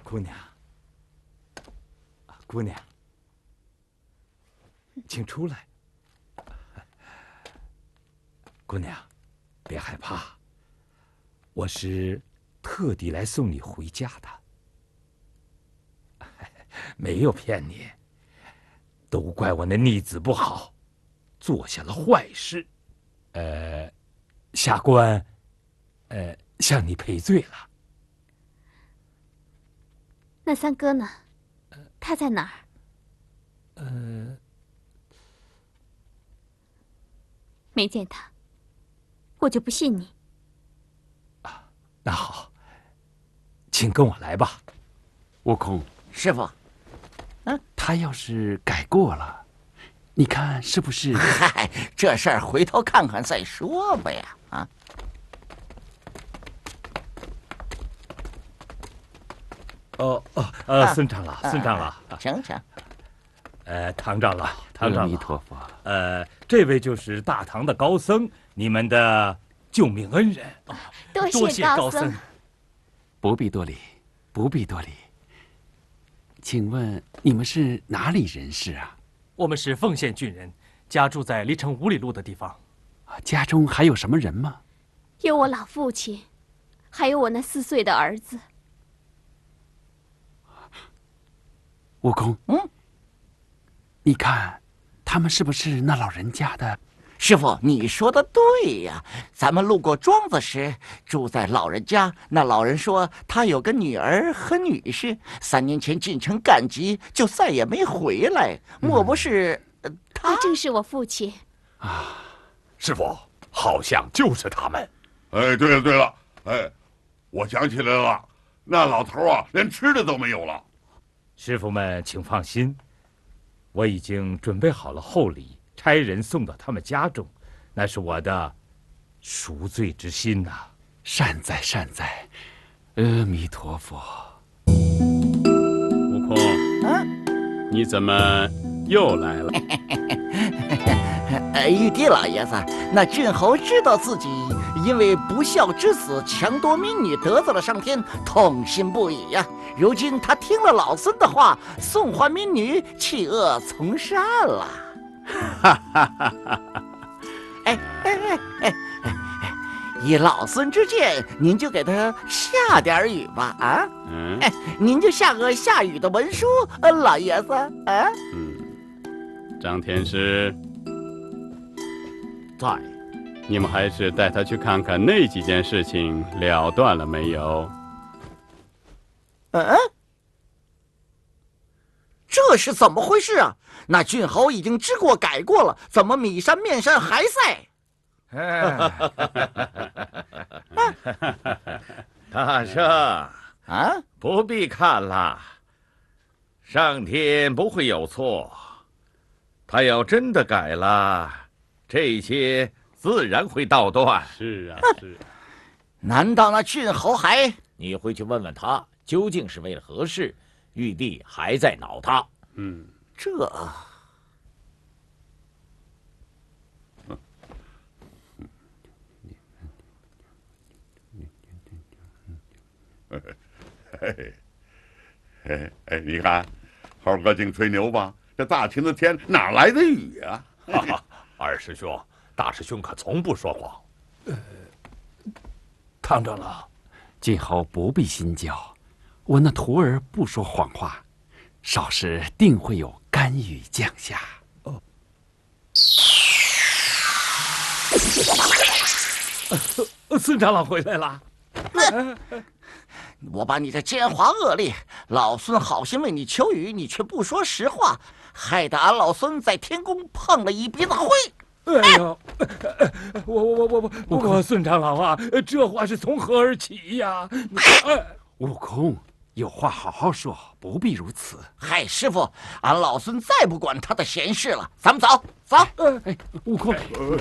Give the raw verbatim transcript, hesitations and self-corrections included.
姑娘，姑娘，请出来。姑娘，别害怕，我是特地来送你回家的，没有骗你。都怪我那逆子不好，做下了坏事，呃，下官，呃，向你赔罪了。 那三哥呢？他在哪儿？ 呃， 没见他，我就不信你。 啊，那好，请跟我来吧。 悟空， 师傅， 嗯，他要是改过了，你看是不是？ 嗨，这事儿回头看看再说吧呀！啊。 哦哦，呃，孙长老，孙长老， 请请。 呃，唐长老，唐长老， 阿弥陀佛。 呃，这位就是大唐的高僧，你们的救命恩人。 多多谢高僧。 不必多礼，不必多礼。请问你们是哪里人士啊？ 我们是凤县郡人，家住在离城五里路的地方。 家中还有什么人吗？ 有我老父亲，还有我那四岁的儿子。 悟空， 嗯， 你看，他们是不是那老人家的？ 师傅，你说的对呀！咱们路过庄子时，住在老人家，那老人说他有个女儿和女婿，三年前进城赶集，就再也没回来。莫不是、呃、他？ 那正是我父亲啊！ 师傅，好像就是他们。 哎，对了对了，哎，我想起来了，那老头啊，连吃的都没有了。 师傅们，请放心，我已经准备好了厚礼，差人送到他们家中，那是我的赎罪之心呐、啊。 善哉善哉，阿弥陀佛。 悟空， 啊， 你怎么又来了？ 呃，玉帝老爷子，那郡侯知道自己因为不孝之子强夺民女得罪了上天，痛心不已呀、啊。如今他听了老孙的话，送还民女，弃恶从善了。 哈哈哈哈！ 哎哎哎哎哎！以老孙之见，您就给他下点雨吧啊！ 嗯， 哎，您就下个下雨的文书，呃，老爷子啊。 嗯，张天师在， 你们还是带他去看看那几件事情了断了没有？ 嗯，这是怎么回事啊？那郡侯已经知过改过了，怎么米山面山还在？ 大圣啊， 不必看了，上天不会有错。他要真的改了，这些自然会道断。 是啊，是啊。 难道那郡侯还…… 你回去问问他，究竟是为了何事？玉帝还在恼他。 嗯， 这…… 哎哎哎，你看，猴哥净吹牛吧？这大晴的天哪来的雨啊？ 哈哈，二师兄，大师兄可从不说谎。 呃，唐长老， 晋侯不必心焦，我那徒儿不说谎话，少时定会有甘雨降下。哦， 呃，孙长老回来了。 我把你这奸猾恶劣，老孙好心为你求雨，你却不说实话，害得俺老孙在天宫碰了一鼻子灰。 哎呦，我我我我我我孙长老啊，这话是从何而起呀？ 悟空，有话好好说，不必如此。 嗨，师傅，俺老孙再不管他的闲事了，咱们走走。 哎，悟空。